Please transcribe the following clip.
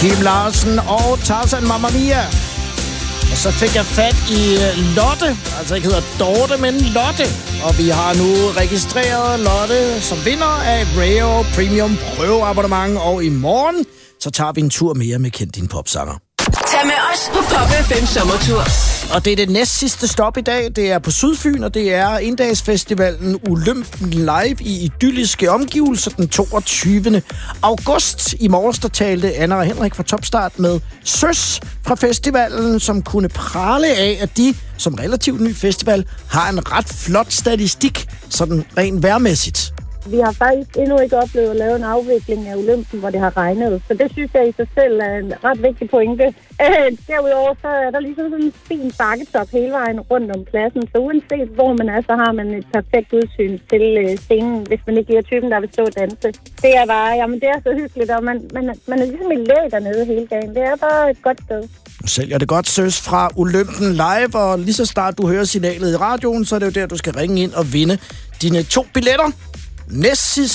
Kim Larsen og Tarzan Mamma Mia. Og så fik jeg fat i Lotte, altså ikke hedder Dorte, men Lotte. Og vi har nu registreret Lotte som vinder af et Rayo Premium prøveabonnement. Og i morgen, så tager vi en tur mere med Kend Din Popsanger. Tag med os på Pop FM sommertur. Og det er det næstsidste stop i dag. Det er på Sydfyn, og det er endagsfestivalen Olympen Live i idylliske omgivelser den 22. august. I morges der talte Anna og Henrik fra Topstart med Søs fra festivalen, som kunne prale af, at de som relativt ny festival har en ret flot statistik, sådan rent vejrmæssigt. Vi har faktisk endnu ikke oplevet at lave en afvikling af Olympen, hvor det har regnet. Så det synes jeg i sig selv er en ret vigtig pointe. Derudover så er der ligesom sådan en fin bakketop hele vejen rundt om pladsen. Så uanset hvor man er, så har man et perfekt udsyn til scenen, hvis man ikke er typen, der vil stå og danse. Det er bare, jamen det er så hyggeligt, og man er ligesom i læ dernede hele dagen. Det er bare et godt sted. Sælger det godt, Søs, fra Olympen Live, og lige så snart du hører signalet i radioen, så er det jo der, du skal ringe ind og vinde dine 2 billetter. Næst